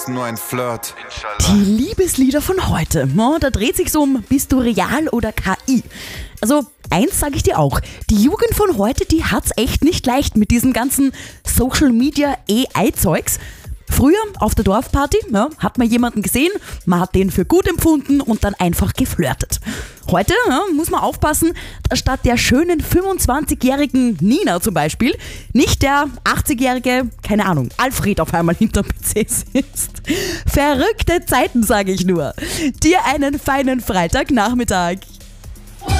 Nur ein Flirt. Die Liebeslieder von heute, da dreht sich's um, bist du real oder KI? Also eins sage ich dir auch, die Jugend von heute, die hat's echt nicht leicht mit diesem ganzen Social Media AI-Zeugs. Früher auf der Dorfparty hat man jemanden gesehen, man hat den für gut empfunden und dann einfach geflirtet. Heute muss man aufpassen, dass statt der schönen 25-jährigen Nina zum Beispiel nicht der 80-jährige, keine Ahnung, Alfred auf einmal hinterm PC sitzt. Verrückte Zeiten, sage ich nur. Dir einen feinen Freitagnachmittag.